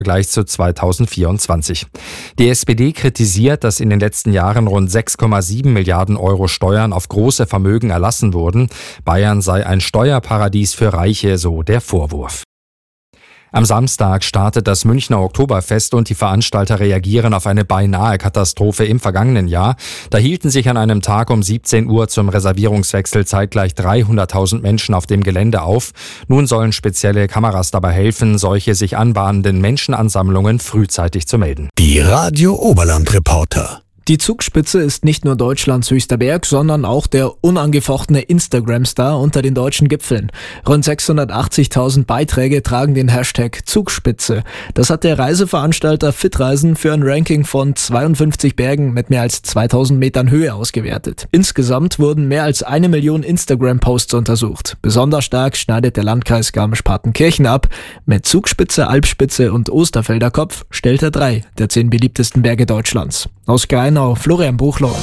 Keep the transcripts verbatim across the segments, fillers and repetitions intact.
Vergleich zu zweitausendvierundzwanzig. Die S P D kritisiert, dass in den letzten Jahren rund sechs Komma sieben Milliarden Euro Steuern auf große Vermögen erlassen wurden. Bayern sei ein Steuerparadies für Reiche, so der Vorwurf. Am Samstag startet das Münchner Oktoberfest und die Veranstalter reagieren auf eine beinahe Katastrophe im vergangenen Jahr. Da hielten sich an einem Tag um siebzehn Uhr zum Reservierungswechsel zeitgleich dreihunderttausend Menschen auf dem Gelände auf. Nun sollen spezielle Kameras dabei helfen, solche sich anbahnenden Menschenansammlungen frühzeitig zu melden. Die Radio Oberland Reporter. Die Zugspitze ist nicht nur Deutschlands höchster Berg, sondern auch der unangefochtene Instagram-Star unter den deutschen Gipfeln. Rund sechshundertachtzigtausend Beiträge tragen den Hashtag Zugspitze. Das hat der Reiseveranstalter Fitreisen für ein Ranking von zweiundfünfzig Bergen mit mehr als zweitausend Metern Höhe ausgewertet. Insgesamt wurden mehr als eine Million Instagram-Posts untersucht. Besonders stark schneidet der Landkreis Garmisch-Partenkirchen ab. Mit Zugspitze, Alpspitze und Osterfelder Kopf stellt er drei der zehn beliebtesten Berge Deutschlands. Aus Greinau, Florian Buchloh.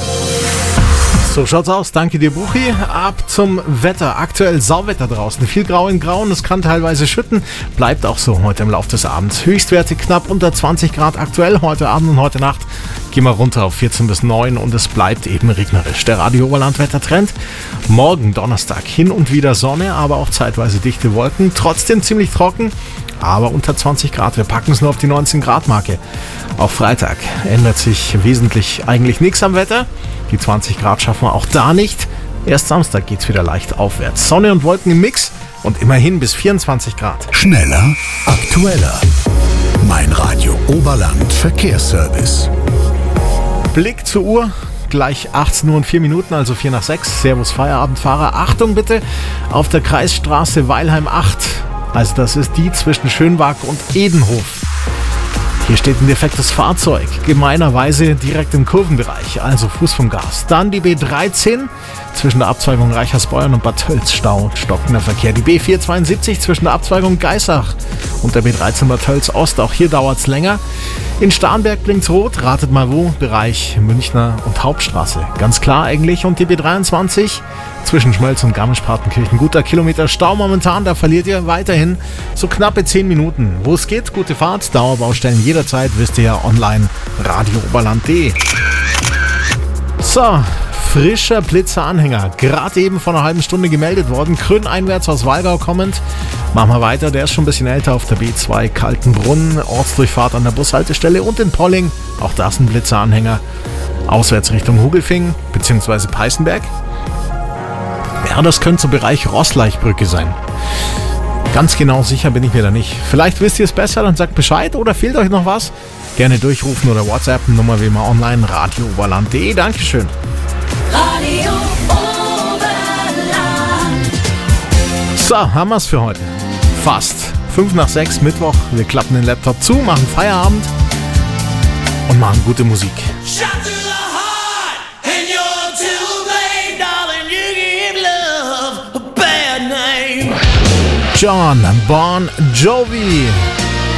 So schaut's aus. Danke dir, Buchi. Ab zum Wetter. Aktuell Sauwetter draußen. Viel Grau in Grauen. Es kann teilweise schütten. Bleibt auch so heute im Laufe des Abends. Höchstwerte knapp unter zwanzig Grad aktuell. Heute Abend und heute Nacht gehen wir runter auf vierzehn bis neun und es bleibt eben regnerisch. Der Radio Oberland Wettertrend. Morgen Donnerstag hin und wieder Sonne, aber auch zeitweise dichte Wolken. Trotzdem ziemlich trocken, aber unter zwanzig Grad. Wir packen es nur auf die neunzehn Grad Marke. Auch Freitag ändert sich wesentlich eigentlich nichts am Wetter. Die zwanzig Grad schaffen wir auch da nicht. Erst Samstag geht's wieder leicht aufwärts. Sonne und Wolken im Mix und immerhin bis vierundzwanzig Grad. Schneller, aktueller. Mein Radio Oberland Verkehrsservice. Blick zur Uhr. Gleich achtzehn Uhr und vier Minuten, also vier nach sechs. Servus Feierabendfahrer. Achtung bitte auf der Kreisstraße Weilheim acht. Also das ist die zwischen Schönwag und Edenhof. Hier steht ein defektes Fahrzeug, gemeinerweise direkt im Kurvenbereich, also Fuß vom Gas. Dann die B dreizehn zwischen der Abzweigung Reichersbeuern und Bad Tölz Stau, stockender Verkehr. Die B vierhundertzweiundsiebzig zwischen der Abzweigung Geissach und der B dreizehn Bad Tölz Ost, auch hier dauert es länger. In Starnberg blinkt's rot, ratet mal wo, Bereich Münchner und Hauptstraße. Ganz klar eigentlich. Und die B dreiundzwanzig zwischen Schmölz und Garmisch-Partenkirchen. Guter Kilometer Stau momentan, da verliert ihr weiterhin so knappe zehn Minuten. Wo es geht, gute Fahrt, Dauerbaustellen jederzeit, wisst ihr ja online, radiooberland punkt de. So, frischer Blitzer-Anhänger, gerade eben vor einer halben Stunde gemeldet worden, Krönn einwärts aus Walgau kommend. Machen wir weiter, der ist schon ein bisschen älter auf der B zwei Kaltenbrunn, Ortsdurchfahrt an der Bushaltestelle und in Polling, auch das ein Blitzer-Anhänger, auswärts Richtung Hugelfing bzw. Peißenberg. Ja, das könnte so Bereich Roßleichbrücke sein. Ganz genau sicher bin ich mir da nicht. Vielleicht wisst ihr es besser, dann sagt Bescheid oder fehlt euch noch was? Gerne durchrufen oder WhatsApp, Nummer wie immer online, radiooberland punkt de. Dankeschön. Radio Oberland. So, haben wir es für heute. Fast. Fünf nach sechs, Mittwoch. Wir klappen den Laptop zu, machen Feierabend und machen gute Musik. John Bon Jovi.